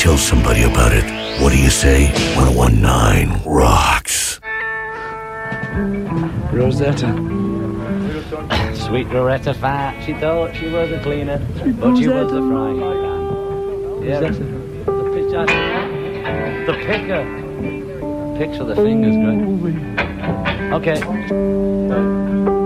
tell somebody about it. What do you say? 1019 rocks. Rosetta. Sweet Loretta Fat. She thought she was a cleaner, but she was a frying pan. Yeah, the pitcher. The picker. Picks with the fingers, great. Okay.